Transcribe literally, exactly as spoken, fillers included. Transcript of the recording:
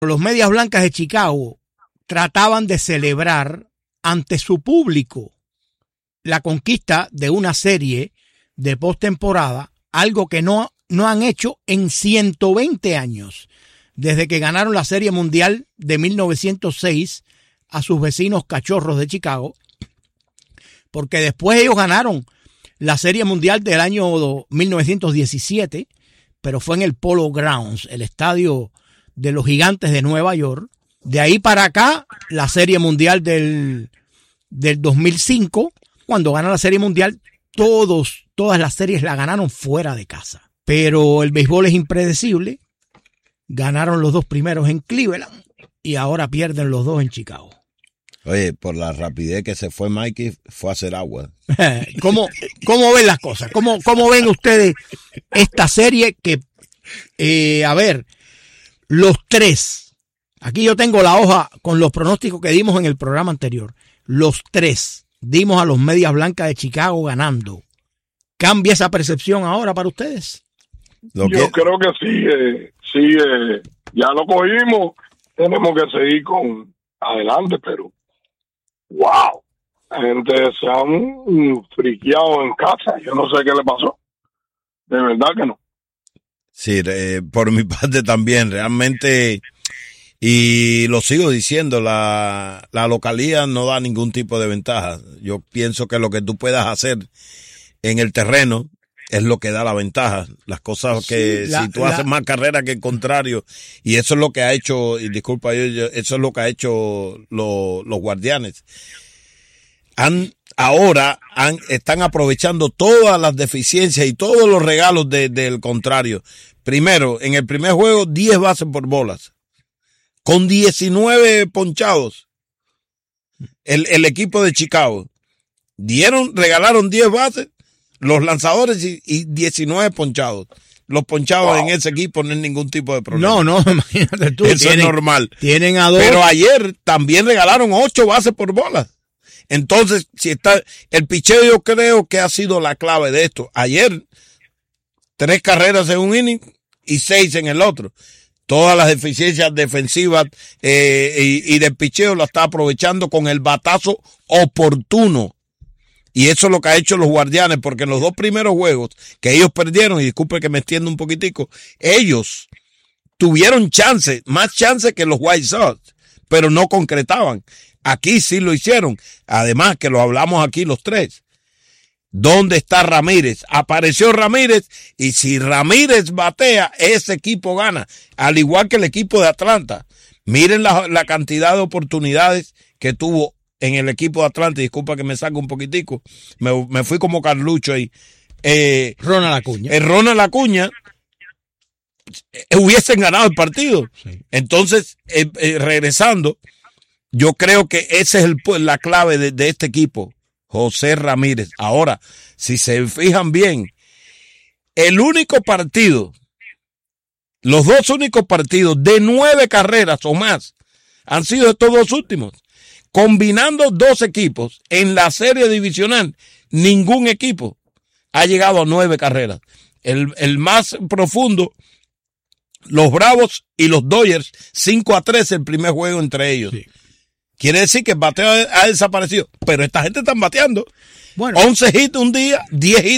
Los Medias Blancas de Chicago trataban de celebrar ante su público la conquista de una serie de postemporada, algo que no, no han hecho en ciento veinte años, desde que ganaron la Serie Mundial de mil novecientos seis a sus vecinos Cachorros de Chicago, porque después ellos ganaron la Serie Mundial del año mil novecientos diecisiete, pero fue en el Polo Grounds, el estadio de los Gigantes de Nueva York. De ahí para acá, la Serie Mundial del, del dos mil cinco, cuando ganan la Serie Mundial, todos, todas las series la ganaron fuera de casa. Pero el béisbol es impredecible. Ganaron los dos primeros en Cleveland y ahora pierden los dos en Chicago. Oye, por la rapidez que se fue Mikey, fue a hacer agua. ¿Cómo, cómo ven las cosas? ¿Cómo, cómo ven ustedes esta serie que, eh, a ver, los tres, aquí yo tengo la hoja con los pronósticos que dimos en el programa anterior, los tres dimos a los Medias Blancas de Chicago ganando. ¿Cambia esa percepción ahora para ustedes? Lo que... Yo creo que sí, eh, sí, eh, ya lo cogimos, tenemos que seguir con adelante, pero wow, la gente se han friqueado en casa, yo no sé qué le pasó, de verdad que no. Sí, eh, por mi parte también, realmente, y lo sigo diciendo, la, la localía no da ningún tipo de ventaja. Yo pienso que lo que tú puedas hacer en el terreno es lo que da la ventaja. Las cosas que sí, la, si tú la... haces más carrera que el contrario, y eso es lo que ha hecho, y disculpa, yo, yo, eso es lo que ha hecho lo, los Guardianes. Han ahora han, están aprovechando todas las deficiencias y todos los regalos de, del contrario. Primero, en el primer juego, diez bases por bolas, con diecinueve ponchados. El, el equipo de Chicago dieron, regalaron diez bases, los lanzadores y, y diecinueve ponchados. Los ponchados wow. en ese equipo no es ningún tipo de problema. No, no, imagínate tú. Eso tienen, es normal. Tienen a dos. Pero ayer también regalaron ocho bases por bolas. Entonces, si está, el picheo yo creo que ha sido la clave de esto. Ayer, tres carreras en un inning y seis en el otro. Todas las deficiencias defensivas eh, y, y del picheo la está aprovechando con el batazo oportuno. Y eso es lo que ha hecho los Guardianes, porque en los dos primeros juegos que ellos perdieron, y disculpe que me extiendo un poquitico, ellos tuvieron chance, más chance que los White Sox, pero no concretaban. Aquí sí lo hicieron. Además que lo hablamos aquí los tres. ¿Dónde está Ramírez? Apareció Ramírez y si Ramírez batea, ese equipo gana. Al igual que el equipo de Atlanta. Miren la, la cantidad de oportunidades que tuvo en el equipo de Atlanta. Disculpa que me saco un poquitico. Me, me fui como Carlucho ahí. Eh, Ronald Acuña. Eh, Ronald Acuña. Eh, hubiesen ganado el partido. Sí. Entonces, eh, eh, regresando, yo creo que esa es el, la clave de, de este equipo, José Ramírez. Ahora, si se fijan bien, el único partido, los dos únicos partidos de nueve carreras o más han sido estos dos últimos. Combinando dos equipos en la serie divisional, ningún equipo ha llegado a nueve carreras. El, el más profundo, los Bravos y los Dodgers, cinco a tres el primer juego entre ellos. Sí. Quiere decir que el bateo ha desaparecido. Pero esta gente está bateando. Bueno, once hits un día, diez hits